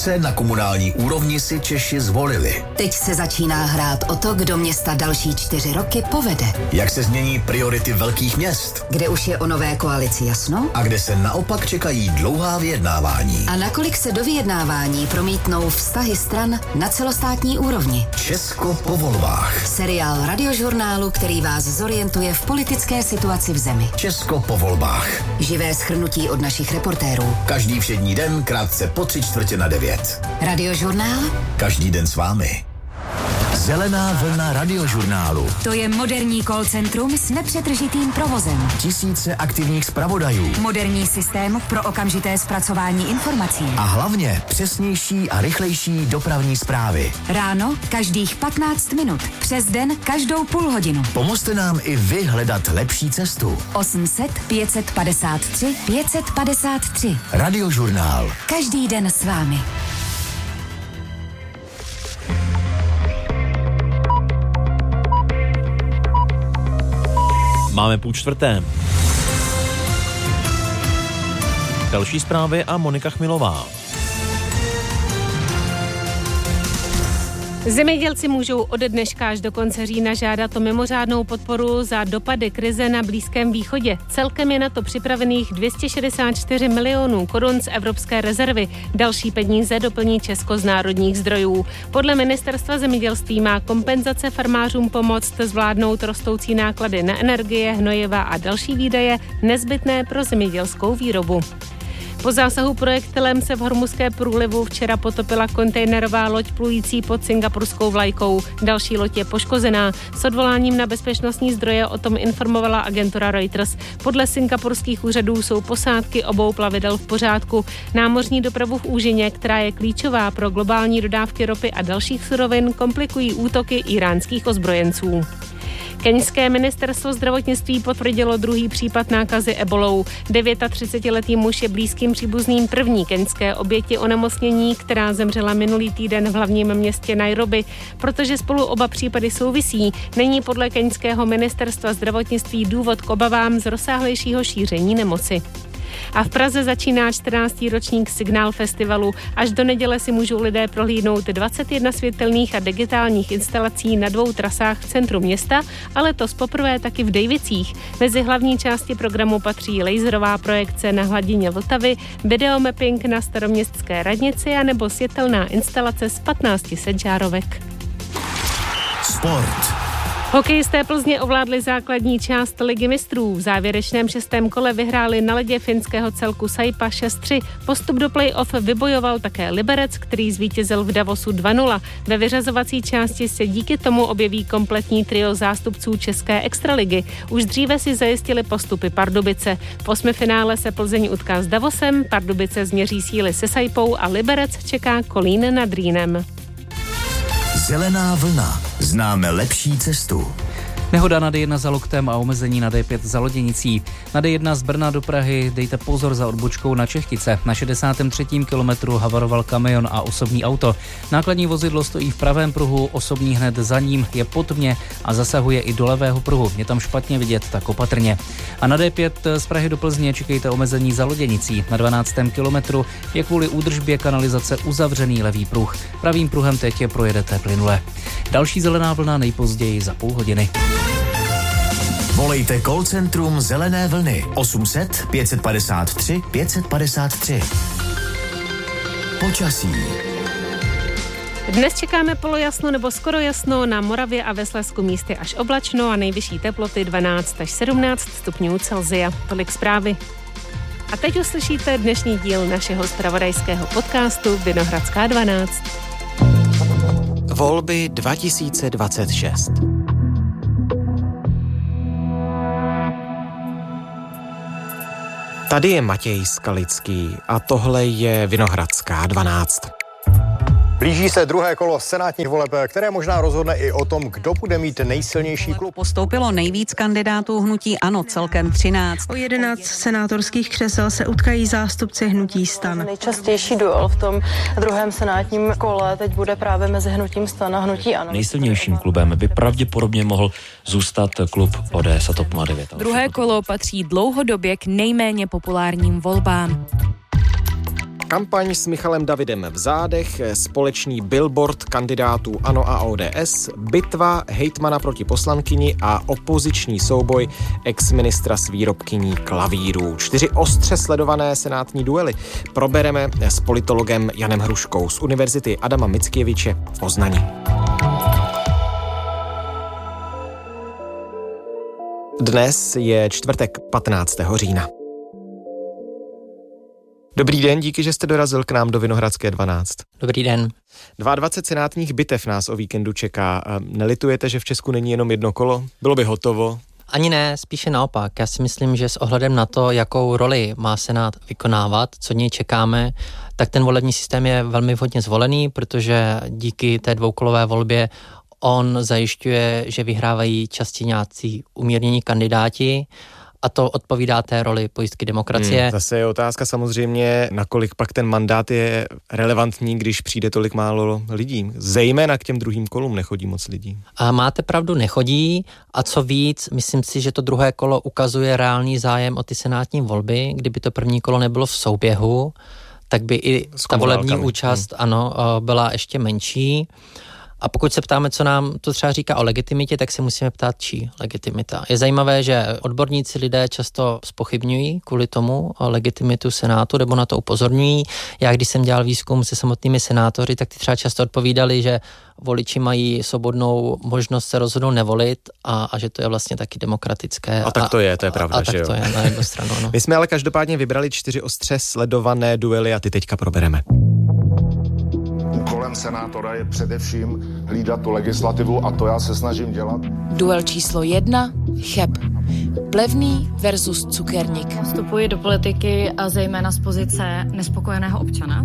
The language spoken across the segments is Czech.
Na komunální úrovni si Češi zvolili. Teď se začíná hrát o to, kdo města další 4 roky povede. Jak se změní priority velkých měst? Kde už je o nové koalici jasno? A kde se naopak čekají dlouhá vyjednávání? A nakolik se do vyjednávání promítnou vztahy stran na celostátní úrovni? Česko po volbách. Seriál radiožurnálu, který vás zorientuje v politické situaci v zemi. Česko po volbách. Živé shrnutí od našich reportérů. Každý všední den krátce po 8:45. Radiožurnál? Každý den s vámi. Zelená vlna radiožurnálu. To je moderní call centrum s nepřetržitým provozem. Tisíce aktivních zpravodajů. Moderní systém pro okamžité zpracování informací. A hlavně přesnější a rychlejší dopravní zprávy. Ráno každých 15 minut. Přes den každou půl hodinu. Pomozte nám i vy hledat lepší cestu. 800 553 553. Radiožurnál. Každý den s vámi. Máme 3:30. Další zprávy a Monika Chmilová. Zemědělci můžou ode dneška až do konce října žádat o mimořádnou podporu za dopady krize na Blízkém východě. Celkem je na to připravených 264 milionů korun z Evropské rezervy. Další peníze doplní Česko z národních zdrojů. Podle ministerstva zemědělství má kompenzace farmářům pomoct zvládnout rostoucí náklady na energie, hnojiva a další výdaje nezbytné pro zemědělskou výrobu. Po zásahu projektilem se v Hormuzské průlivu včera potopila kontejnerová loď plující pod singapurskou vlajkou. Další loď je poškozená. S odvoláním na bezpečnostní zdroje o tom informovala agentura Reuters. Podle singapurských úřadů jsou posádky obou plavidel v pořádku. Námořní dopravu v úžině, která je klíčová pro globální dodávky ropy a dalších surovin, komplikují útoky iránských ozbrojenců. Keňské ministerstvo zdravotnictví potvrdilo druhý případ nákazy ebolou. 39letý muž je blízkým příbuzným první keňské oběti onemocnění, která zemřela minulý týden v hlavním městě Nairobi. Protože spolu oba případy souvisí, není podle keňského ministerstva zdravotnictví důvod k obavám z rozsáhlejšího šíření nemoci. A v Praze začíná 14. ročník Signál festivalu. Až do neděle si můžou lidé prohlídnout 21 světelných a digitálních instalací na 2 trasách v centru města, ale letos poprvé taky v Dejvicích. Mezi hlavní části programu patří laserová projekce na hladině Vltavy, videomapping na staroměstské radnici a nebo světelná instalace z 1500 žárovek. Sport. Hokejisté Plzně ovládli základní část Ligy mistrů. V závěrečném 6. kole vyhráli na ledě finského celku Saipa 6-3. Postup do play-off vybojoval také Liberec, který zvítězil v Davosu 2-0. Ve vyřazovací části se díky tomu objeví kompletní trio zástupců České extraligy. Už dříve si zajistili postupy Pardubice. V 8. finále se Plzeň utká s Davosem, Pardubice změří síly se Saipou a Liberec čeká Kolín nad Rýnem. Zelená vlna. Známe lepší cestu. Nehoda na D1 za Loktem a omezení na D5 za Loděnicí. Na D1 z Brna do Prahy dejte pozor za odbočkou na Čechtice. Na 63. kilometru havaroval kamion a osobní auto. Nákladní vozidlo stojí v pravém pruhu, osobní hned za ním je po tmě a zasahuje i do levého pruhu. Je tam špatně vidět, tak opatrně. A na D5 z Prahy do Plzně čekejte omezení za Loděnicí. Na 12. kilometru je kvůli údržbě kanalizace uzavřený levý pruh. Pravým pruhem teď projedete plynule. Další zelená vlna nejpozději za půl hodiny. Volejte call centrum Zelené vlny 800 553 553. Počasí. Dnes čekáme polojasno nebo skoro jasno, na Moravě a ve Slezsku místy až oblačno a nejvyšší teploty 12 až 17 stupňů Celsia. Tolik zprávy. A teď uslyšíte dnešní díl našeho zpravodajského podcastu Vinohradská 12. Volby 2026. Tady je Matěj Skalický a tohle je Vinohradská 12. Blíží se druhé kolo senátních voleb, které možná rozhodne i o tom, kdo bude mít nejsilnější klub. Postoupilo nejvíc kandidátů hnutí ANO, celkem 13. O 11 senátorských křesel se utkají zástupci hnutí STAN. Nejčastější duel v tom druhém senátním kole teď bude právě mezi hnutím STAN a hnutí ANO. Nejsilnějším klubem by pravděpodobně mohl zůstat klub ODS a TOP 09. Druhé kolo patří dlouhodobě k nejméně populárním volbám. Kampaň s Michalem Davidem v zádech, společný billboard kandidátů ANO a ODS, bitva hejtmana proti poslankyni a opoziční souboj exministra s výrobkyní klavírů. 4 ostře sledované senátní duely probereme s politologem Janem Hruškou z Univerzity Adama Mickiewicze v Poznani. Dnes je čtvrtek 15. října. Dobrý den, díky, že jste dorazil k nám do Vinohradské 12. Dobrý den. 22 senátních bitev nás o víkendu čeká. Nelitujete, že v Česku není jenom jedno kolo? Bylo by hotovo? Ani ne, spíše naopak. Já si myslím, že s ohledem na to, jakou roli má Senát vykonávat, co něj čekáme, tak ten volební systém je velmi vhodně zvolený, protože díky té dvoukolové volbě on zajišťuje, že vyhrávají častěji nějací umírnění kandidáti, a to odpovídá té roli pojistky demokracie. Zase je otázka samozřejmě, nakolik pak ten mandát je relevantní, když přijde tolik málo lidí. Zejména k těm druhým kolům nechodí moc lidí. A máte pravdu, nechodí. A co víc, myslím si, že to druhé kolo ukazuje reálný zájem o ty senátní volby. Kdyby to první kolo nebylo v souběhu, tak by i ta volební účast byla ještě menší. A pokud se ptáme, co nám to třeba říká o legitimitě, tak se musíme ptát, čí legitimita. Je zajímavé, že odborníci lidé často zpochybňují kvůli tomu legitimitu Senátu, nebo na to upozorňují. Já, když jsem dělal výzkum se samotnými senátory, tak ty třeba často odpovídali, že voliči mají svobodnou možnost se rozhodnout nevolit a že to je vlastně taky demokratické. A tak to je pravda, že jo? A tak to je na jednu stranu, no. My jsme ale každopádně vybrali 4 ostře sledované duely a ty teďka probereme. Úkolem senátora je především hlídat tu legislativu a to já se snažím dělat. Duel číslo 1, Cheb. Plevný versus Cukerník. Vstupuji do politiky a zejména z pozice nespokojeného občana.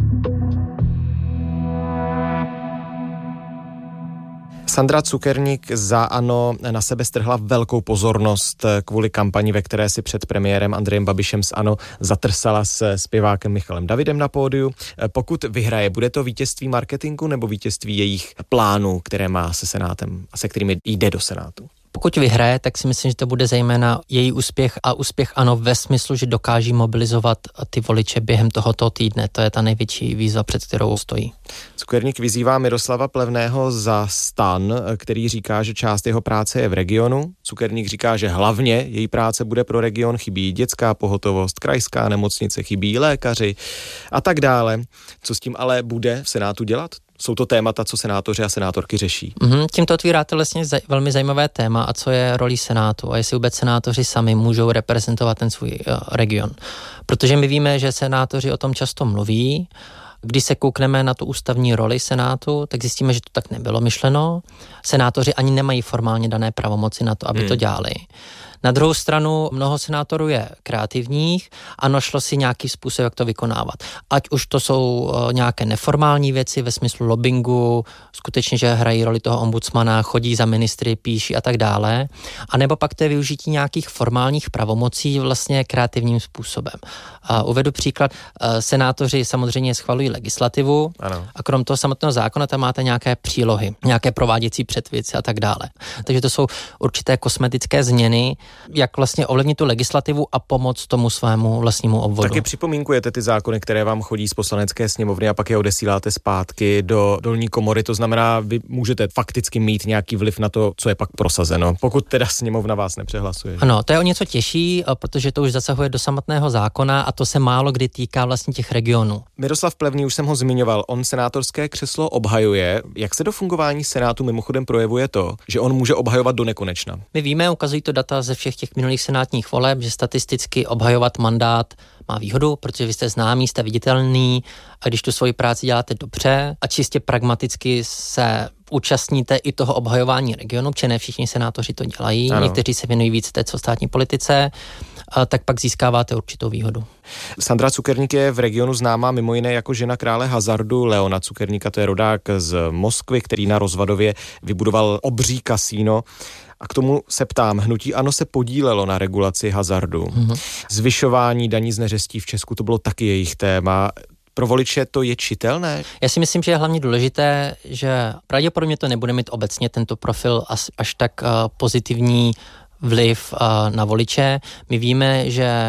Sandra Cukerník za ANO na sebe strhla velkou pozornost kvůli kampani, ve které si před premiérem Andrejem Babišem z ANO zatrsala s zpěvákem Michalem Davidem na pódiu. Pokud vyhraje, bude to vítězství marketingu nebo vítězství jejich plánů, které má se Senátem a se kterými jde do Senátu? Pokud vyhraje, tak si myslím, že to bude zejména její úspěch a úspěch ANO ve smyslu, že dokáží mobilizovat ty voliče během tohoto týdne. To je ta největší výzva, před kterou stojí. Cukerník vyzývá Miroslava Plevného za STAN, který říká, že část jeho práce je v regionu. Cukerník říká, že hlavně její práce bude pro region, chybí dětská pohotovost, krajská nemocnice, chybí lékaři a tak dále. Co s tím ale bude v Senátu dělat? Jsou to témata, co senátoři a senátorky řeší. Tímto otvíráte vlastně velmi zajímavé téma, a co je rolí Senátu a jestli vůbec senátoři sami můžou reprezentovat ten svůj region. Protože my víme, že senátoři o tom často mluví. Když se koukneme na tu ústavní roli Senátu, tak zjistíme, že to tak nebylo myšleno. Senátoři ani nemají formálně dané pravomoci na to, aby to dělali. Na druhou stranu mnoho senátorů je kreativních a našlo si nějaký způsob, jak to vykonávat. Ať už to jsou nějaké neformální věci ve smyslu lobbingu, skutečně, že hrají roli toho ombudsmana, chodí za ministry, píší a tak dále, a nebo pak to je využití nějakých formálních pravomocí vlastně kreativním způsobem. Uvedu příklad, senátoři samozřejmě schvalují legislativu, ano. A krom toho samotného zákona tam máte nějaké přílohy, nějaké prováděcí předpisy a tak dále. Takže to jsou určité kosmetické změny, jak vlastně ovlivnit tu legislativu a pomoct tomu svému vlastnímu obvodu. Taky připomínkujete ty zákony, které vám chodí z poslanecké sněmovny a pak je odesíláte zpátky do dolní komory, to znamená, vy můžete fakticky mít nějaký vliv na to, co je pak prosazeno, pokud teda sněmovna vás nepřehlasuje. Ano, to je o něco těžší, protože to už zasahuje do samotného zákona a to se málo kdy týká vlastně těch regionů. Miroslav Plevný, už jsem ho zmiňoval, on senátorské křeslo obhajuje. Jak se do fungování Senátu mimochodem projevuje to, že on může obhajovat do nekonečna? My víme, ukazují to data ze všech těch minulých senátních voleb, že statisticky obhajovat mandát má výhodu, protože vy jste známý, jste viditelný a když tu svoji práci děláte dobře a čistě pragmaticky se účastníte i toho obhajování regionu, protože ne všichni senátoři to dělají, ano. Někteří se věnují víc té celostátní politice, tak pak získáváte určitou výhodu. Sandra Cukerník je v regionu známá mimo jiné jako žena krále hazardu Leona Cukerníka, to je rodák z Moskvy, který na Rozvadově vybudoval obří kasíno. A k tomu se ptám, hnutí ANO se podílelo na regulaci hazardu. Zvyšování daní z neřestí v Česku, to bylo taky jejich téma. Pro voliče to je čitelné? Já si myslím, že je hlavně důležité, že pravděpodobně to nebude mít obecně tento profil až tak pozitivní vliv na voliče. My víme, že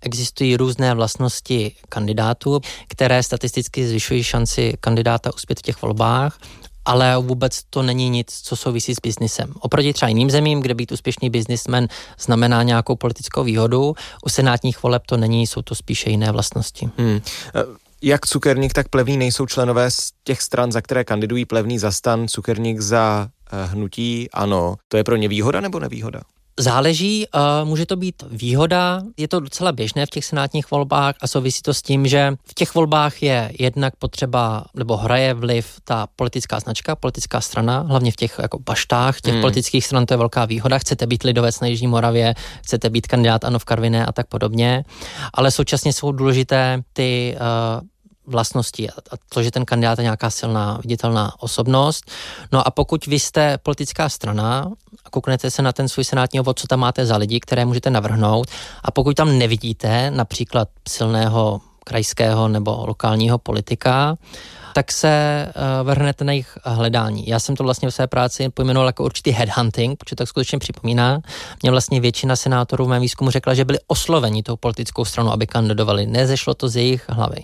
existují různé vlastnosti kandidátů, které statisticky zvyšují šanci kandidáta uspět v těch volbách, ale vůbec to není nic, co souvisí s biznisem. Oproti třeba jiným zemím, kde být úspěšný biznismen znamená nějakou politickou výhodu, u senátních voleb to není, jsou to spíše jiné vlastnosti. Jak Cukerník, tak Plevný nejsou členové z těch stran, za které kandidují. Plevný za STAN, Cukerník za hnutí ANO. To je pro ně výhoda nebo nevýhoda? Záleží, může to být výhoda, je to docela běžné v těch senátních volbách a souvisí to s tím, že v těch volbách je jednak potřeba, nebo hraje vliv ta politická značka, politická strana, hlavně v těch jako baštách těch politických stran, to je velká výhoda, chcete být lidovec na Jižní Moravě, chcete být kandidát ANO v Karviné a tak podobně, ale současně jsou důležité ty vlastnosti a to, že ten kandidát je nějaká silná, viditelná osobnost. No a pokud vy jste politická strana a kouknete se na ten svůj senátní obvod, co tam máte za lidi, které můžete navrhnout a pokud tam nevidíte například silného krajského nebo lokálního politika, tak se vrhnete na jejich hledání. Já jsem to vlastně v své práci pojmenoval jako určitý headhunting, protože tak skutečně připomíná. Mě vlastně většina senátorů v mém výzkumu řekla, že byli osloveni tou politickou stranou, aby kandidovali. Nezešlo to z jejich hlavy.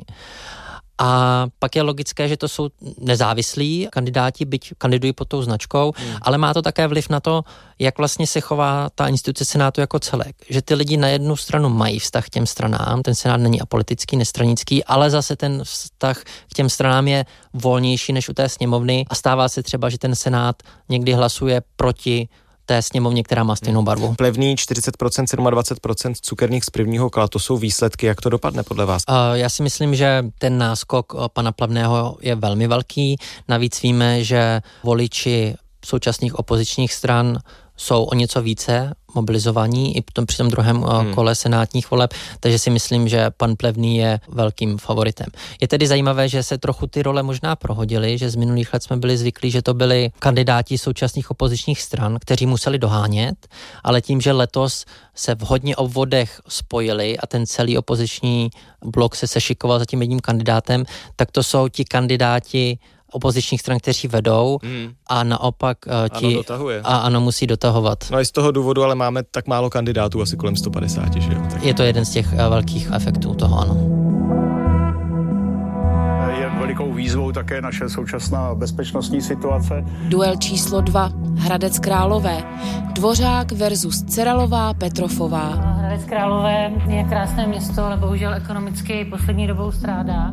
A pak je logické, že to jsou nezávislí kandidáti, byť kandidují pod tou značkou, ale má to také vliv na to, jak vlastně se chová ta instituce senátu jako celek. Že ty lidi na jednu stranu mají vztah k těm stranám, ten senát není apolitický, nestranický, ale zase ten vztah k těm stranám je volnější než u té sněmovny a stává se třeba, že ten senát někdy hlasuje proti té sněmovně, která má stejnou barvu. Plevný 40%, 27%, Cukerník z prvního kola, to jsou výsledky, jak to dopadne podle vás? Já si myslím, že ten náskok pana Plevného je velmi velký. Navíc víme, že voliči současných opozičních stran jsou o něco více mobilizovaní i při tom druhém kole senátních voleb, takže si myslím, že pan Plevný je velkým favoritem. Je tedy zajímavé, že se trochu ty role možná prohodily, že z minulých let jsme byli zvyklí, že to byli kandidáti současných opozičních stran, kteří museli dohánět, ale tím, že letos se v hodně obvodech spojili a ten celý opoziční blok se sešikoval za tím jedním kandidátem, tak to jsou ti kandidáti opozičních stran, kteří vedou a naopak ANO musí dotahovat. No i z toho důvodu, ale máme tak málo kandidátů, asi kolem 150, že jo? Tak... Je to jeden z těch velkých efektů toho, ano. Je velikou výzvou také naše současná bezpečnostní situace. Duel číslo 2. Hradec Králové. Dvořák versus Ceralová Petrofová. Hradec Králové je krásné město, ale bohužel ekonomicky poslední dobou strádá.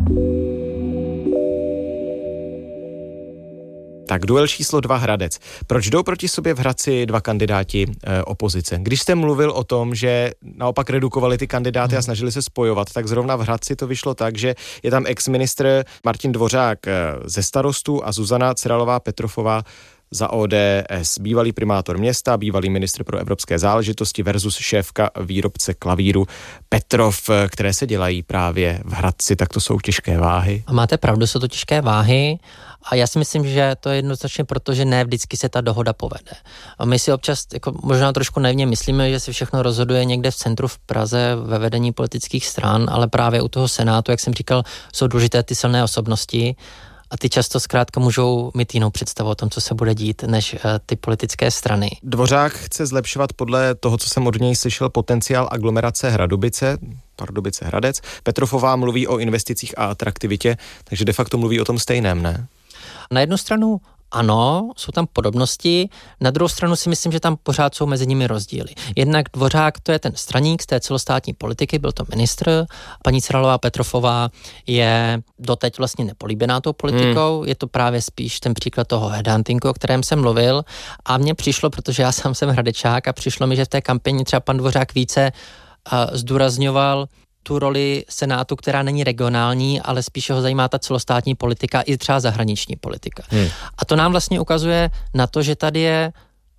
Tak duel číslo 2 Hradec. Proč jdou proti sobě v Hradci dva kandidáti opozice? Když jste mluvil o tom, že naopak redukovali ty kandidáty a snažili se spojovat, tak zrovna v Hradci to vyšlo tak, že je tam ex-ministr Martin Dvořák ze Starostů a Zuzana Ceralová Petrofová za ODS, bývalý primátor města, bývalý ministr pro evropské záležitosti versus šéfka výrobce klavíru Petrov, které se dělají právě v Hradci, tak to jsou těžké váhy. A máte pravdu, jsou to těžké váhy a já si myslím, že to je jednoznačně proto, že ne vždycky se ta dohoda povede. A my si občas jako možná trošku naivně myslíme, že se všechno rozhoduje někde v centru v Praze ve vedení politických stran, ale právě u toho senátu, jak jsem říkal, jsou důležité ty silné osobnosti, a ty často zkrátka můžou mít jinou představu o tom, co se bude dít, než ty politické strany. Dvořák chce zlepšovat podle toho, co jsem od něj slyšel, potenciál aglomerace Pardubice Hradec. Petrofová mluví o investicích a atraktivitě, takže de facto mluví o tom stejném, ne? Na jednu stranu ano, jsou tam podobnosti, na druhou stranu si myslím, že tam pořád jsou mezi nimi rozdíly. Jednak Dvořák, to je ten straník z té celostátní politiky, byl to ministr, paní Ceralová Petrofová je doteď vlastně nepolíbená tou politikou, je to právě spíš ten příklad toho headhuntingu, o kterém jsem mluvil a mně přišlo, protože já sám jsem Hradečák a přišlo mi, že v té kampani třeba pan Dvořák více zdůrazňoval tu roli senátu, která není regionální, ale spíše ho zajímá ta celostátní politika i třeba zahraniční politika. A to nám vlastně ukazuje na to, že tady je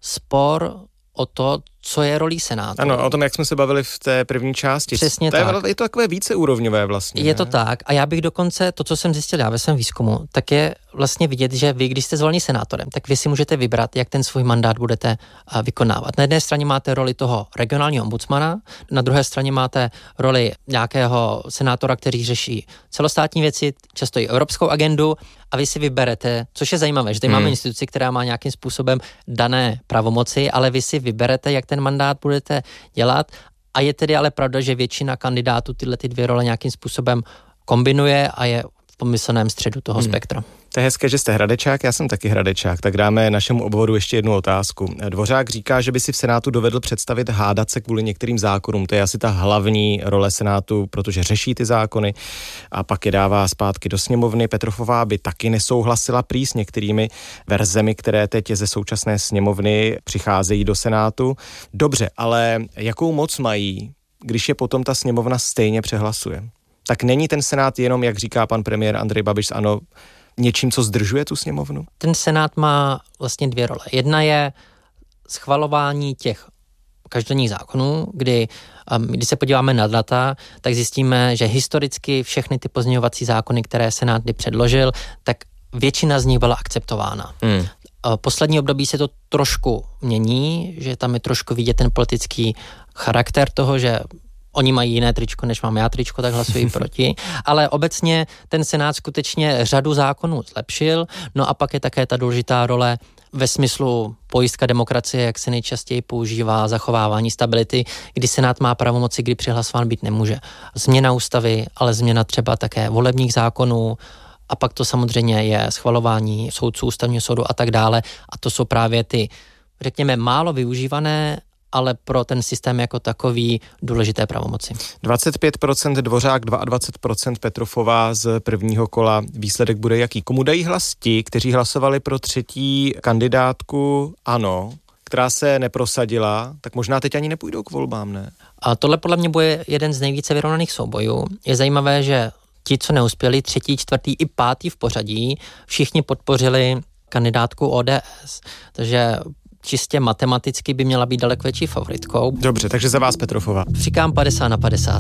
spor o to, co je rolí senátu. Ano, o tom, jak jsme se bavili v té první části. Přesně tak. Je to takové víceúrovňové vlastně. Je to tak a já bych dokonce, to, co jsem zjistil já ve svém výzkumu, tak je vlastně vidět, že vy, když jste zvoleni senátorem, tak vy si můžete vybrat, jak ten svůj mandát budete vykonávat. Na jedné straně máte roli toho regionálního ombudsmana, na druhé straně máte roli nějakého senátora, který řeší celostátní věci, často i evropskou agendu a vy si vyberete, což je zajímavé, že tady máme instituci, která má nějakým způsobem dané pravomoci, ale vy si vyberete, jak ten mandát budete dělat A je tedy ale pravda, že většina kandidátů tyhle ty dvě role nějakým způsobem kombinuje a je v pomyslném středu toho spektra. To je hezké, že jste Hradečák, já jsem taky Hradečák, tak dáme našemu obvodu ještě jednu otázku. Dvořák říká, že by si v Senátu dovedl představit hádat se kvůli některým zákonům. To je asi ta hlavní role Senátu, protože řeší ty zákony a pak je dává zpátky do sněmovny. Petrofová by taky nesouhlasila prý s některými verzemi, které teď ze současné sněmovny přicházejí do Senátu. Dobře, ale jakou moc mají, když je potom ta sněmovna stejně přehlasuje? Tak není ten Senát jenom, jak říká pan premiér Andrej Babiš, ano, něčím, co zdržuje tu sněmovnu? Ten Senát má vlastně dvě role. Jedna je schvalování těch každodenních zákonů, kdy když se podíváme na data, tak zjistíme, že historicky všechny ty pozměňovací zákony, které Senát kdy předložil, tak většina z nich byla akceptována. Poslední období se to trošku mění, že tam je trošku vidět ten politický charakter toho, že oni mají jiné tričko, než mám já tričko, tak hlasují proti. Ale obecně ten Senát skutečně řadu zákonů zlepšil. No a pak je také ta důležitá role ve smyslu pojistka demokracie, jak se nejčastěji používá, zachovávání stability, kdy Senát má pravomoci, kdy přihlasován být nemůže. Změna ústavy, ale změna třeba také volebních zákonů, a pak to samozřejmě je schvalování soudců ústavního soudu a tak dále. A to jsou právě ty, řekněme, málo využívané, ale pro ten systém jako takový důležité pravomoci. 25% Dvořák, 22% Petrofová z prvního kola. Výsledek bude jaký? Komu dají hlas ti, kteří hlasovali pro třetí kandidátku ANO, která se neprosadila, tak možná teď ani nepůjdou k volbám, ne? A tohle podle mě bude jeden z nejvíce vyrovnaných soubojů. Je zajímavé, že ti, co neuspěli, třetí, čtvrtý i pátý v pořadí, všichni podpořili kandidátku ODS. Takže čistě matematicky by měla být daleko větší favoritkou. Dobře, takže za vás Petrofová. Říkám 50/50.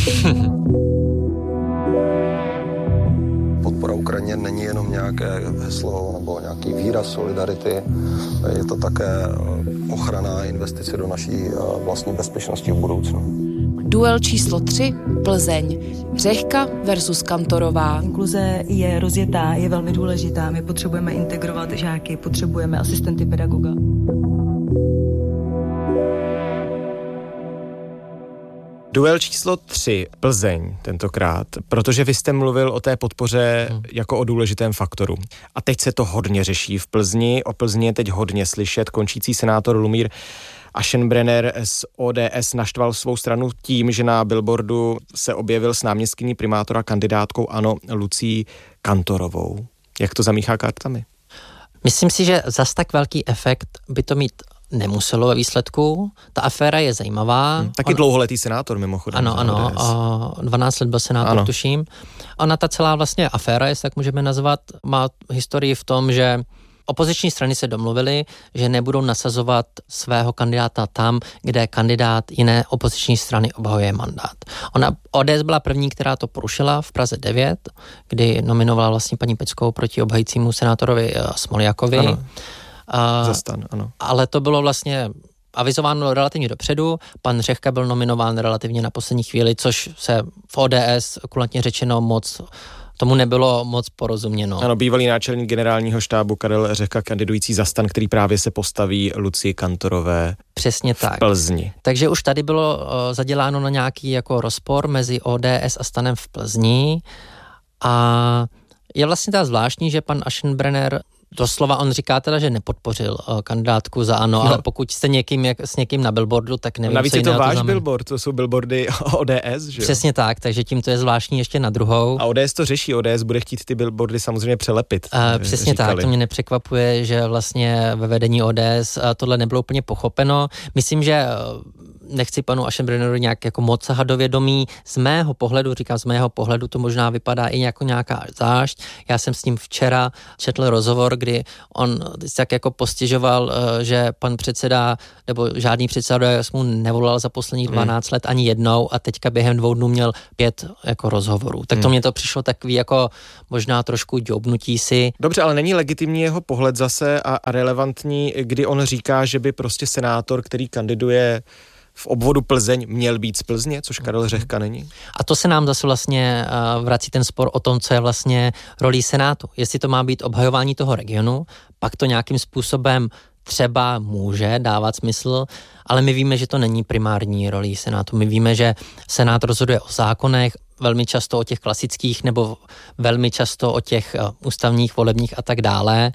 Podpora Ukrajině není jenom nějaké heslo nebo nějaký výraz solidarity, je to také ochrana investice do naší vlastní bezpečnosti v budoucnu. Duel číslo 3, Plzeň. Řehka versus Kantorová. Inkluze je rozjetá, je velmi důležitá. My potřebujeme integrovat žáky, potřebujeme asistenty pedagoga. Duel číslo 3, Plzeň tentokrát, protože vy jste mluvil o té podpoře jako o důležitém faktoru. A teď se to hodně řeší v Plzni, o Plzni je teď hodně slyšet. Končící senátor Lumír Aschenbrenner z ODS naštval svou stranu tím, že na billboardu se objevil s náměstkyní primátora kandidátkou ANO Lucí Kantorovou. Jak to zamíchá kartami? Myslím si, že zas tak velký efekt by to mít nemuselo ve výsledku. Ta aféra je zajímavá. Taky dlouholetý senátor mimochodem. Ano, 12 let byl senátor, tuším. Ona ta celá vlastně aféra, jestli tak můžeme nazvat, má historii v tom, že opoziční strany se domluvily, že nebudou nasazovat svého kandidáta tam, kde kandidát jiné opoziční strany obhajuje mandát. ODS byla první, která to porušila v Praze 9, kdy nominovala vlastně paní Peckovou proti obhajícímu senátorovi Smoljakovi. Ano. Zastan, ano. Ale to bylo vlastně avizováno relativně dopředu, pan Řehka byl nominován relativně na poslední chvíli, což se v ODS kulantně řečeno moc tomu nebylo moc porozuměno. Ano, bývalý náčelník generálního štábu Karel Řehka, kandidující za STAN, který právě se postaví Lucii Kantorové. Přesně tak. V Plzni. Takže už tady bylo zaděláno na nějaký jako rozpor mezi ODS a STANem v Plzni a je vlastně ta zvláštní, že pan Aschenbrenner doslova on říká teda, že nepodpořil kandidátku za ANO, ale pokud jste s někým na billboardu, tak nevím, navíc co jiného je to váš znamená. billboard, to jsou billboardy ODS, že jo? Přesně tak, takže tím to je zvláštní ještě na druhou. A ODS to řeší, ODS bude chtít ty billboardy samozřejmě přelepit. Přesně tak, to mě nepřekvapuje, že vlastně ve vedení ODS tohle nebylo úplně pochopeno. Myslím, že nechci panu Aschenbrennerovi nějak jako moc sahat do vědomí. Z mého pohledu to možná vypadá i jako nějaká zášť. Já jsem s ním včera četl rozhovor, kdy on tak jako postěžoval, že pan předseda nebo žádný předseda mu nevolal za posledních 12 let ani jednou a teďka během 2 dnů měl 5 jako rozhovorů. Tak to mně to přišlo takový jako možná trošku ďobnutí si. Dobře, ale není legitimní jeho pohled zase a relevantní, kdy on říká, že by prostě senátor, který kandiduje v obvodu Plzeň, měl být z Plzně, což Karel Řehka není? A to se nám zase vlastně vrací ten spor o tom, co je vlastně rolí Senátu. Jestli to má být obhajování toho regionu, pak to nějakým způsobem třeba může dávat smysl, ale my víme, že to není primární rolí Senátu. My víme, že Senát rozhoduje o zákonech, velmi často o těch klasických nebo velmi často o těch ústavních, volebních a tak dále.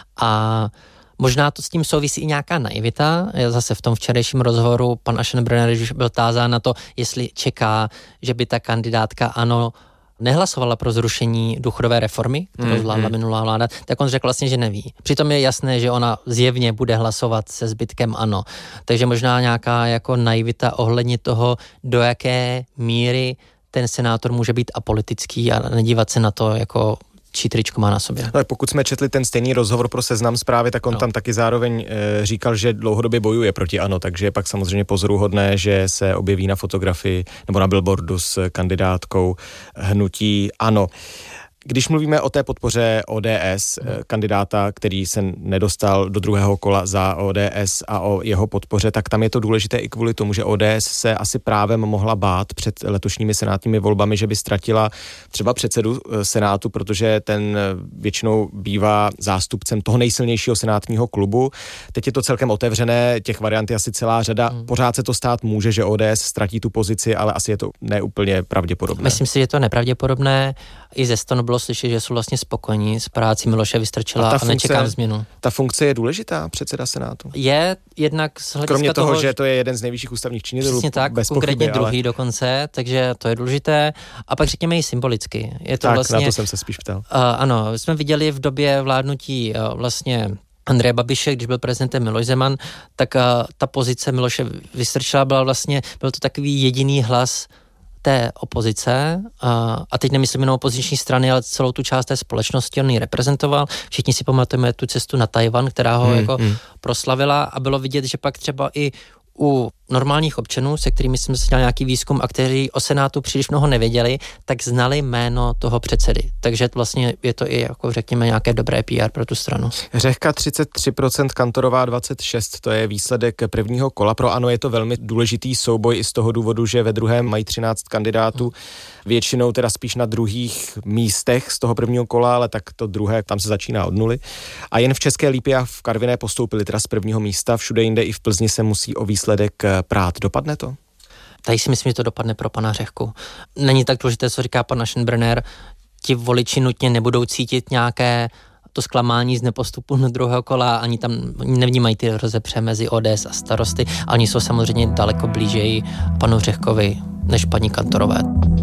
A možná to s tím souvisí i nějaká naivita. Zase v tom včerejším rozhovoru pan Aschenbrenner, když byl tázán na to, jestli čeká, že by ta kandidátka ANO nehlasovala pro zrušení důchodové reformy, kterou zvládla minulá vláda, tak on řekl vlastně, že neví. Přitom je jasné, že ona zjevně bude hlasovat se zbytkem ANO. Takže možná nějaká jako naivita ohledně toho, do jaké míry ten senátor může být apolitický a nedívat se na to jako čí tričko má na sobě. No, pokud jsme četli ten stejný rozhovor pro Seznam Zprávy, tak on tam taky zároveň říkal, že dlouhodobě bojuje proti ANO, takže je pak samozřejmě pozoruhodné, že se objeví na fotografii nebo na billboardu s kandidátkou hnutí ANO. Když mluvíme o té podpoře ODS, kandidáta, který se nedostal do druhého kola za ODS a o jeho podpoře, tak tam je to důležité i kvůli tomu, že ODS se asi právem mohla bát před letošními senátními volbami, že by ztratila třeba předsedu Senátu, protože ten většinou bývá zástupcem toho nejsilnějšího senátního klubu. Teď je to celkem otevřené, těch variant je asi celá řada. Pořád se to stát může, že ODS ztratí tu pozici, ale asi je to neúplně pravděpodobné. Myslím si, že to je nepravděpodobné. I ze stanu bylo slyšet, že jsou vlastně spokojení s práci Miloše Vystrčila a nečekám změnu. Ta funkce je důležitá, předseda Senátu? Je jednak z hlediska kromě toho, že to je jeden z nejvyšších ústavních činitelů. Přesně tak, konkrétně druhý dokonce, takže to je důležité. A pak řekněme i symbolicky. Je to tak, vlastně, na to jsem se spíš ptal. Ano, jsme viděli v době vládnutí vlastně Andreje Babiše, když byl prezidentem Miloš Zeman, tak ta pozice Miloše Vystrčila byl to takový jediný hlas té opozice, a teď nemyslím jenom opoziční strany, ale celou tu část té společnosti, on ji reprezentoval. Všichni si pamatujeme tu cestu na Tajvan, která ho proslavila, a bylo vidět, že pak třeba i u normálních občanů, se kterými jsem se dělal nějaký výzkum a kteří o Senátu příliš mnoho nevěděli, tak znali jméno toho předsedy. Takže vlastně je to i jako řekněme nějaké dobré PR pro tu stranu. Řehka 33%, Kantorová 26%, to je výsledek prvního kola. Pro ANO je to velmi důležitý souboj i z toho důvodu, že ve druhém mají 13 kandidátů, většinou teda spíš na druhých místech z toho prvního kola, ale tak to druhé, tam se začíná od nuly. A jen v České Lípě a v Karviné postoupili teda z prvního místa, všude jinde i v Plzni se musí o výsledek prát. Dopadne to? Tady si myslím, že to dopadne pro pana Řehku. Není tak důležité, co říká pan Aschenbrenner. Ti voliči nutně nebudou cítit nějaké to zklamání z nepostupu do druhého kola, ani tam nevnímají ty rozepře mezi ODS a Starosty, a oni jsou samozřejmě daleko blížeji panu Řehkovi než paní Kantorové.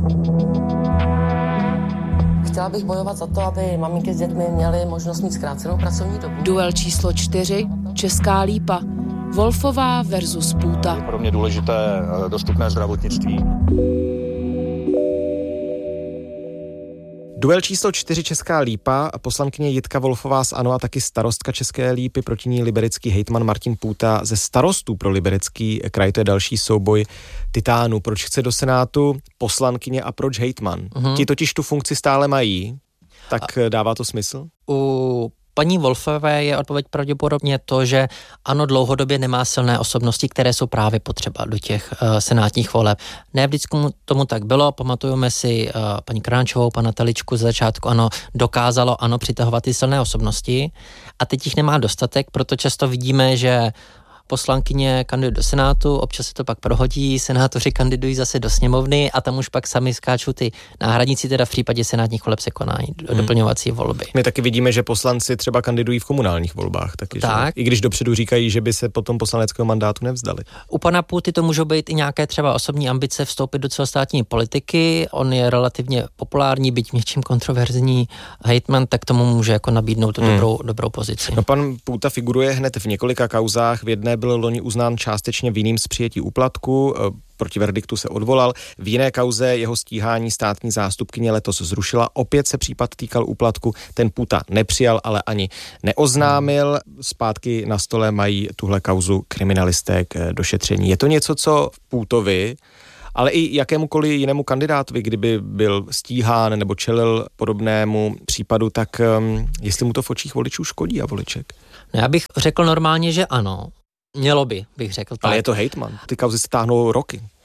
Chtěla bych bojovat za to, aby maminky s dětmi měly možnost mít zkrácenou pracovní dobu. Duel číslo 4, Česká Lípa. Wolfová versus Půta. Je pro mě důležité dostupné zdravotnictví. Duel číslo 4, Česká Lípa, poslankyně Jitka Wolfová z ANO a taky starostka České Lípy, proti ní liberecký hejtman Martin Půta ze Starostů pro Liberecký kraj. To je další souboj titánů. Proč chce do Senátu poslankyně a proč hejtman? Ti totiž tu funkci stále mají, tak dává to smysl? U paní Wolfové je odpověď pravděpodobně to, že ANO dlouhodobě nemá silné osobnosti, které jsou právě potřeba do těch senátních voleb. Ne vždycky tomu tak bylo, pamatujeme si paní Krnáčovou, pana Teličku, z začátku ANO dokázalo přitahovat ty silné osobnosti a teď jich nemá dostatek, proto často vidíme, že poslankyně kandidují do Senátu, občas se to pak prohodí, senátoři kandidují zase do sněmovny a tam už pak sami skáčou ty náhradníci, teda v případě senátních voleb se konají doplňovací volby. My taky vidíme, že poslanci třeba kandidují v komunálních volbách taky, tak. I když dopředu říkají, že by se potom poslaneckého mandátu nevzdali. U pana Půty to můžou být i nějaké třeba osobní ambice vstoupit do celostátní politiky, on je relativně populární, byť něčím kontroverzní hejtman, tak tomu může jako nabídnout dobrou pozici. No, pan Půta figuruje hned v několika kauzách, v jedné byl loni uznán částečně vinným z přijetí úplatku, proti verdiktu se odvolal. V jiné kauze jeho stíhání státní zástupkyně letos zrušila. Opět se případ týkal úplatku. Ten Půta nepřijal, ale ani neoznámil. Zpátky na stole mají tuhle kauzu kriminalisté k došetření. Je to něco, co Půtovi, ale i jakémukoliv jinému kandidátovi, kdyby byl stíhán nebo čelil podobnému případu, tak jestli mu to v očích voličů škodí a voliček? No, já bych řekl normálně, že ano. Mělo by, bych řekl. Tak. Ale je to hejtman. Ty kauzy se táhnou roky.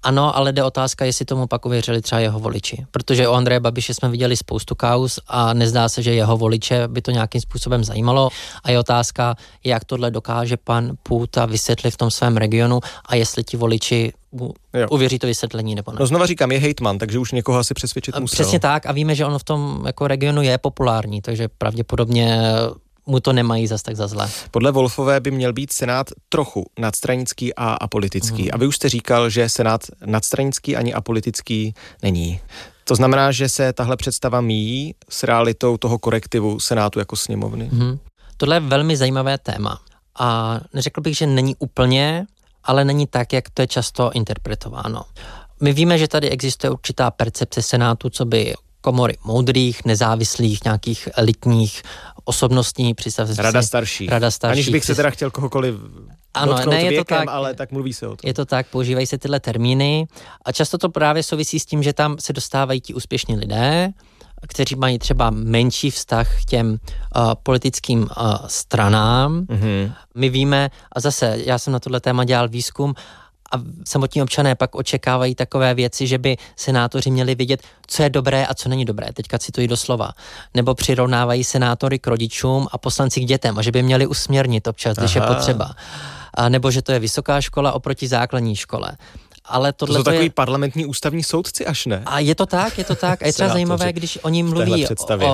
Ano, ale jde otázka, jestli tomu pak uvěřili třeba jeho voliči. Protože o Andreje Babiše jsme viděli spoustu kauz a nezdá se, že jeho voliče by to nějakým způsobem zajímalo. A je otázka, jak tohle dokáže pan Půta vysvětlit v tom svém regionu a jestli ti voliči uvěří to vysvětlení nebo ne. No znova říkám, je hejtman, takže už někoho asi přesvědčit musel. Přesně tak a víme, že on v tom jako regionu je populární, takže pravděpodobně mu to nemají zas tak za zlé. Podle Wolfové by měl být Senát trochu nadstranický a apolitický. A vy už jste říkal, že Senát nadstranický ani apolitický není. To znamená, že se tahle představa míjí s realitou toho korektivu Senátu jako sněmovny. Tohle je velmi zajímavé téma. A neřekl bych, že není úplně, ale není tak, jak to je často interpretováno. My víme, že tady existuje určitá percepce Senátu, co by komory moudrých, nezávislých, nějakých elitních osobností, představte si. Rada starších. Aniž bych se teda chtěl kohokoliv dotknout věkem, tak, ale tak mluví se o tom. Je to tak, používají se tyhle termíny a často to právě souvisí s tím, že tam se dostávají ti úspěšní lidé, kteří mají třeba menší vztah k těm politickým stranám. My víme, a zase já jsem na tohle téma dělal výzkum, a samotní občané pak očekávají takové věci, že by senátoři měli vědět, co je dobré a co není dobré. Teďka cituji doslova. Nebo přirovnávají senátory k rodičům a poslanci k dětem a že by měli usměrnit občas, když je potřeba. A nebo že to je vysoká škola oproti základní škole. Ale to jsou takový parlamentní ústavní soudci, až ne? A je to tak. A je třeba zajímavé, když oni mluví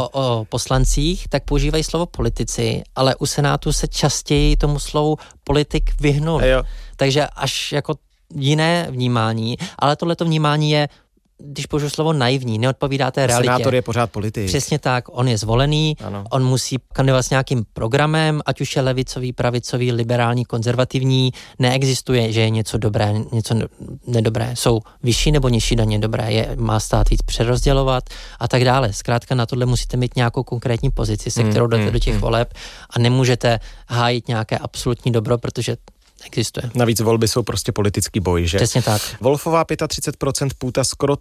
o poslancích, tak používají slovo politici, ale u Senátu se častěji tomu slovu politik vyhnul. Takže až jako jiné vnímání, ale tohleto vnímání je, když použiju slovo naivní, neodpovídá té realitě. Senátor je pořád politik. Přesně tak, on je zvolený, on musí kandidovat s nějakým programem, ať už je levicový, pravicový, liberální, konzervativní, neexistuje, že je něco dobré, něco nedobré. Jsou vyšší nebo nižší daně dobré, má stát víc přerozdělovat a tak dále. Zkrátka na tohle musíte mít nějakou konkrétní pozici, se kterou jdete do těch voleb a nemůžete hájit nějaké absolutní dobro, protože existuje. Navíc volby jsou prostě politický boj, že? Přesně tak. Wolfová 35%, Půta skoro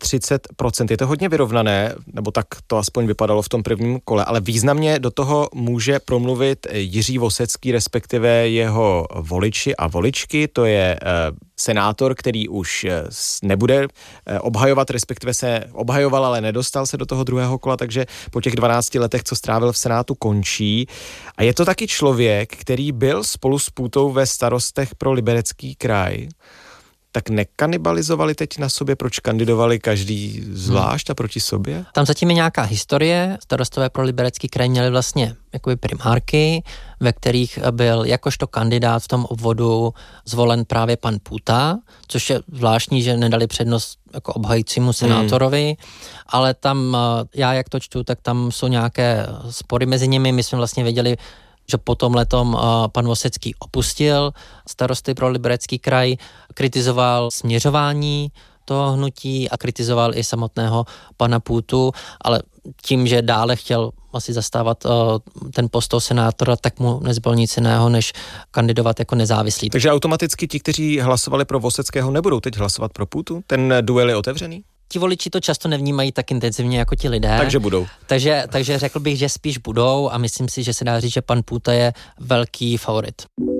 33%. Je to hodně vyrovnané, nebo tak to aspoň vypadalo v tom prvním kole, ale významně do toho může promluvit Jiří Vosecký, respektive jeho voliči a voličky. To je senátor, který už nebude obhajovat, respektive se obhajoval, ale nedostal se do toho druhého kola, takže po těch 12 letech, co strávil v Senátu, končí. A je to taky člověk, který byl spolu s Půtou ve starostech pro Liberecký kraj. Tak nekanibalizovali teď na sobě, proč kandidovali každý zvlášť a proti sobě? Tam zatím je nějaká historie. Starostové pro Liberecký kraj měli vlastně jakoby primárky, ve kterých byl jakožto kandidát v tom obvodu zvolen právě pan Půta, což je zvláštní, že nedali přednost jako obhajícímu senátorovi, ale tam, já jak to čtu, tak tam jsou nějaké spory mezi nimi. My jsme vlastně věděli, že po tomhletom pan Vosecký opustil starosty pro Liberecký kraj, kritizoval směřování toho hnutí a kritizoval i samotného pana Půtu, ale tím, že dále chtěl asi zastávat ten post toho senátora, tak mu nezbylo nic jiného, než kandidovat jako nezávislý. Takže automaticky ti, kteří hlasovali pro Voseckého, nebudou teď hlasovat pro Půtu? Ten duel je otevřený? Ti voliči to často nevnímají tak intenzivně jako ti lidé. Takže budou. Takže řekl bych, že spíš budou a myslím si, že se dá říct, že pan Půta je velký favorit.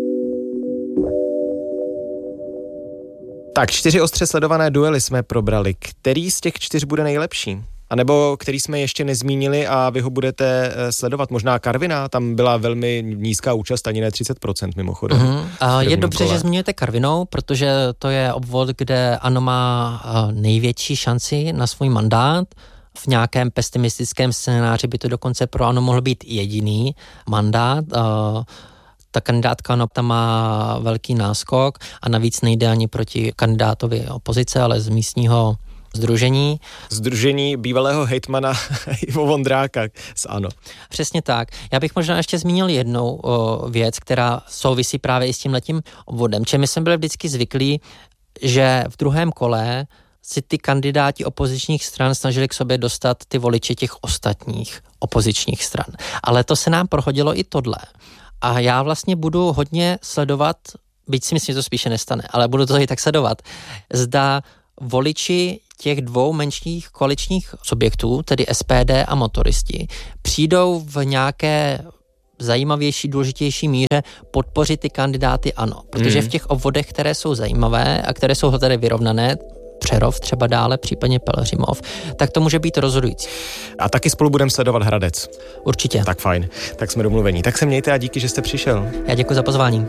Tak 4 ostře sledované duely jsme probrali. Který z těch 4 bude nejlepší? A nebo který jsme ještě nezmínili a vy ho budete sledovat? Možná Karviná, tam byla velmi nízká účast, ani ne 30% mimochodem. Je dobře, že zmiňujete Karvinou, protože to je obvod, kde ANO má největší šanci na svůj mandát. V nějakém pesimistickém scénáři by to dokonce pro ANO mohl být jediný mandát. Ta kandidátka tam má velký náskok a navíc nejde ani proti kandidátovi opozice, ale z místního Združení bývalého hejtmana Ivo Vondráka z ANO. Přesně tak. Já bych možná ještě zmínil jednou věc, která souvisí právě i s tímhletím obvodem. My jsme byli vždycky zvyklí, že v druhém kole si ty kandidáti opozičních stran snažili k sobě dostat ty voliče těch ostatních opozičních stran. Ale to se nám prohodilo i tohle. A já vlastně budu hodně sledovat, byť si myslím, že to spíše nestane, ale budu to i tak sledovat, zda voliči těch 2 menších koaličních subjektů, tedy SPD a motoristi, přijdou v nějaké zajímavější, důležitější míře podpořit ty kandidáty ANO. Protože v těch obvodech, které jsou zajímavé a které jsou tady vyrovnané, Přerov třeba dále, případně Pelhřimov, tak to může být rozhodující. A taky spolu budeme sledovat Hradec. Určitě. Tak fajn, tak jsme domluvení. Tak se mějte a díky, že jste přišel. Já děkuji za pozvání.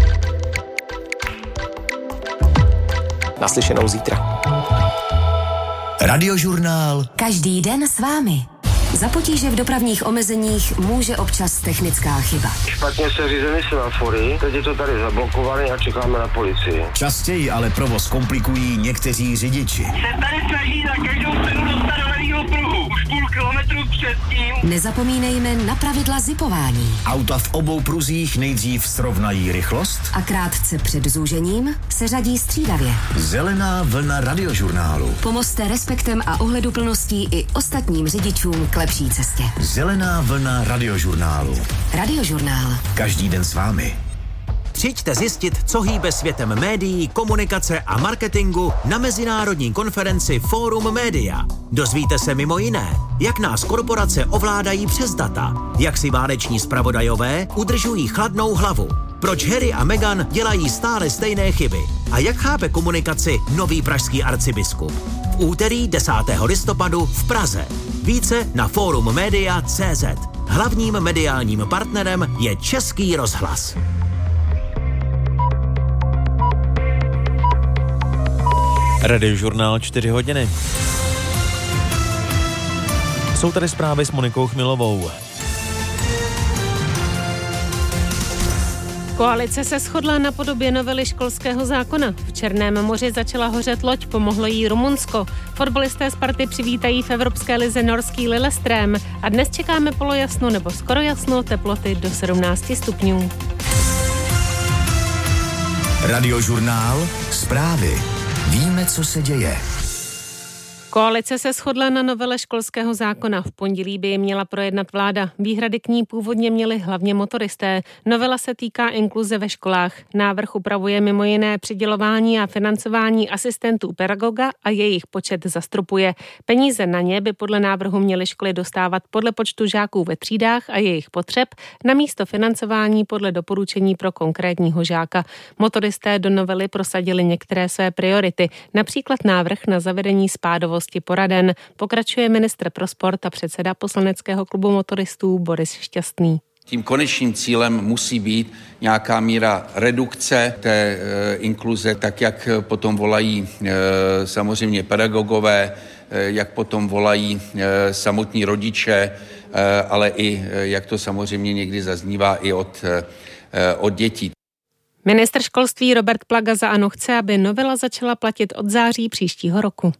Naslyšenou zítra. Radiožurnál. Každý den s vámi. Za potíže v dopravních omezeních může občas technická chyba. Špatně se řízeny semafory, teď je to tady zablokované a čekáme na policii. Častěji ale provoz komplikují někteří řidiči. Se tady snaží za každou cenu dostat do levýho pruhu. Už půl kilometru předtím. Nezapomeňme na pravidla zipování. Auta v obou pruzích nejdřív srovnají rychlost a krátce před zúžením se řadí střídavě. Zelená vlna radiožurnálu. Pomozte respektem a ohleduplností i ostatním řidičům k lepší cestě. Zelená vlna radiožurnálu. Radiožurnál. Každý den s vámi. Přijďte zjistit, co hýbe světem médií, komunikace a marketingu na mezinárodní konferenci Forum Media. Dozvíte se mimo jiné, jak nás korporace ovládají přes data, jak si váleční zpravodajové udržují chladnou hlavu, proč Harry a Meghan dělají stále stejné chyby a jak chápe komunikaci nový pražský arcibiskup. V úterý 10. listopadu v Praze. Více na forummedia.cz. Hlavním mediálním partnerem je Český rozhlas. Radiožurnál 4 hodiny. Jsou tady zprávy s Monikou Chmilovou. Koalice se shodla na podobě novely školského zákona. V Černém moři začala hořet loď, pomohlo jí Rumunsko. Fotbalisté Sparty přivítají v Evropské lize norský Lillestrøm a dnes čekáme polojasno nebo skoro jasno, teploty do 17 stupňů. Radiožurnál, zprávy. Víme, co se děje. Koalice se shodla na novele školského zákona. V pondělí by ji měla projednat vláda. Výhrady k ní původně měli hlavně motoristé. Novela se týká inkluze ve školách. Návrh upravuje mimo jiné přidělování a financování asistentů pedagoga a jejich počet zastropuje. Peníze na ně by podle návrhu měly školy dostávat podle počtu žáků ve třídách a jejich potřeb, namísto financování podle doporučení pro konkrétního žáka. Motoristé do novely prosadili některé své priority, například návrh na zavedení spádovosti poraden, pokračuje ministr pro sport a předseda poslaneckého klubu motoristů Boris Šťastný. Tím konečným cílem musí být nějaká míra redukce té inkluze, tak jak potom volají samozřejmě pedagogové, jak potom volají samotní rodiče, ale i jak to samozřejmě někdy zaznívá i od dětí. Ministr školství Robert Plaga za ANO chce, aby novela začala platit od září příštího roku.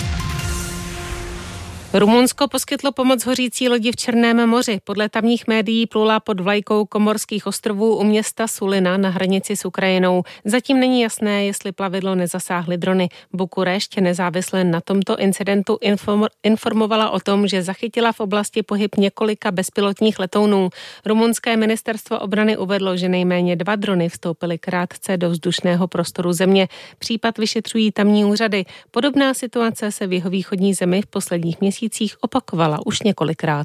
Rumunsko poskytlo pomoc hořící lodi v Černém moři. Podle tamních médií plula pod vlajkou Komorských ostrovů u města Sulina na hranici s Ukrajinou. Zatím není jasné, jestli plavidlo nezasáhly drony. Bukurešť nezávisle na tomto incidentu informovala o tom, že zachytila v oblasti pohyb několika bezpilotních letounů. Rumunské ministerstvo obrany uvedlo, že nejméně 2 drony vstoupily krátce do vzdušného prostoru země. Případ vyšetřují tamní úřady. Podobná situace se v jihovýchodní zemi v posledních měsících opakovala už několikrát.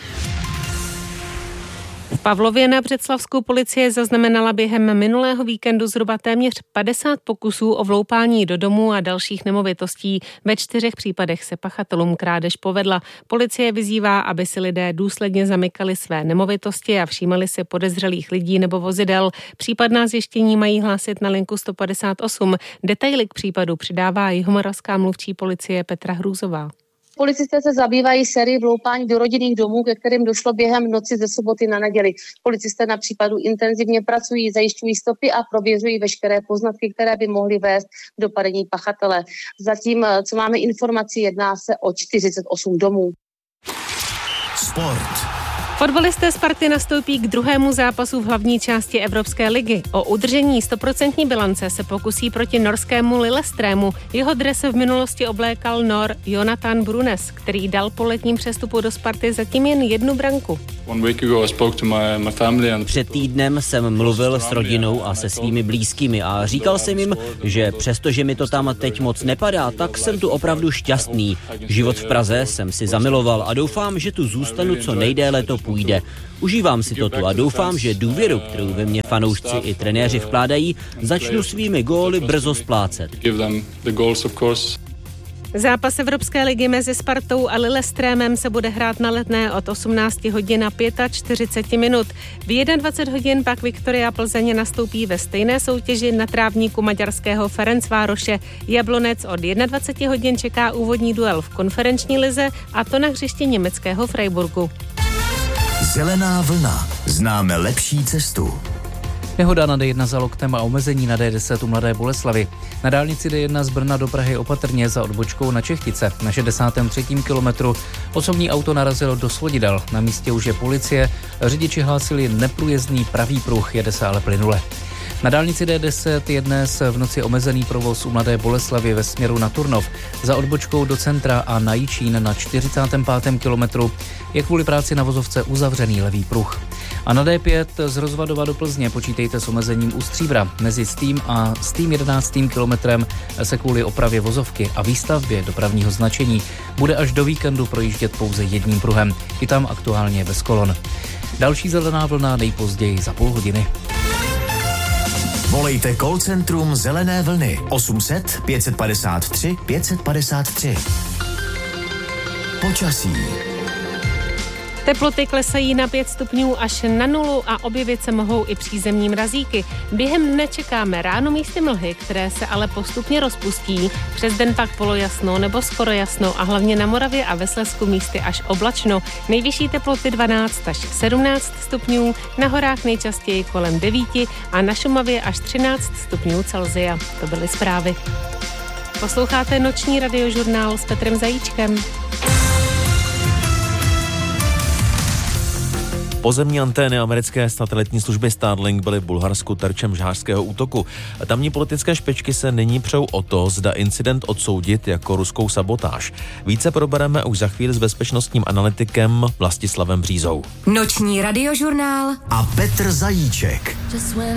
V Pavlově na Břeclavsku policie zaznamenala během minulého víkendu zhruba téměř 50 pokusů o vloupání do domů a dalších nemovitostí. Ve 4 případech se pachatelům krádež povedla. Policie vyzývá, aby si lidé důsledně zamykali své nemovitosti a všímali si podezřelých lidí nebo vozidel. Případná zjištění mají hlásit na linku 158. Detaily k případu přidává jihomoravská mluvčí policie Petra Hrůzová. Policisté se zabývají sérií vloupání do rodinných domů, ke kterým došlo během noci ze soboty na neděli. Policisté na případu intenzivně pracují, zajišťují stopy a prověřují veškeré poznatky, které by mohly vést k dopadení pachatele. Zatím, co máme informaci, jedná se o 48 domů. Sport. Fotbalisté Sparty nastoupí k druhému zápasu v hlavní části Evropské ligy. O udržení 100% bilance se pokusí proti norskému Lillestrømu. Jeho dres v minulosti oblékal Nor Jonathan Brunes, který dal po letním přestupu do Sparty zatím jen 1 branku. Před týdnem jsem mluvil s rodinou a se svými blízkými a říkal jsem jim, že přestože mi to tam teď moc nepadá, tak jsem tu opravdu šťastný. Život v Praze jsem si zamiloval a doufám, že tu zůstanu co nejdéle to půjde. Užívám si to tu a doufám, že důvěru, kterou ve mě fanoušci i trenéři vkládají, začnu svými góly brzo splácet. Zápas Evropské ligy mezi Spartou a Lillestrømem se bude hrát na Letné od 18 hodin a 45 minut. V 21 hodin pak Viktoria Plzeň nastoupí ve stejné soutěži na trávníku maďarského Ferencvároše. Jablonec od 21 hodin čeká úvodní duel v konferenční lize, a to na hřišti německého Freiburgu. Zelená vlna. Známe lepší cestu. Nehoda na D1 za Loktem a omezení na D10 u Mladé Boleslavi. Na dálnici D1 z Brna do Prahy opatrně za odbočkou na Čechtice. Na 63. kilometru osobní auto narazilo do svodidel. Na místě už je policie. Řidiči hlásili neprůjezdný pravý pruh, jede se ale plynule. Na dálnici D10 je dnes v noci omezený provoz u Mladé Boleslavy ve směru na Turnov. Za odbočkou do centra a na Jičín na 45. kilometru je kvůli práci na vozovce uzavřený levý pruh. A na D5 z Rozvadova do Plzně počítejte s omezením u Stříbra. Mezi Stým a 11. kilometrem se kvůli opravě vozovky a výstavbě dopravního značení bude až do víkendu projíždět pouze jedním pruhem. I tam aktuálně bez kolon. Další zelená vlna nejpozději za půl hodiny. Volejte call centrum Zelené vlny 800 553 553. Počasí. Teploty klesají na 5 stupňů až na 0 a objevit se mohou i přízemní mrazíky. Během dne čekáme ráno místy mlhy, které se ale postupně rozpustí. Přes den pak polojasno nebo skoro jasno a hlavně na Moravě a ve Slezsku místy až oblačno. Nejvyšší teploty 12 až 17 stupňů, na horách nejčastěji kolem 9 a na Šumavě až 13 stupňů Celsia. To byly zprávy. Posloucháte noční radiožurnál s Petrem Zajíčkem. Pozemní antény americké satelitní služby Starlink byly v Bulharsku terčem žhářského útoku. Tamní politické špičky se nyní přou o to, zda incident odsoudit jako ruskou sabotáž. Více probereme už za chvíli s bezpečnostním analytikem Vlastislavem Břízou. Noční radiožurnál a Petr Zajíček.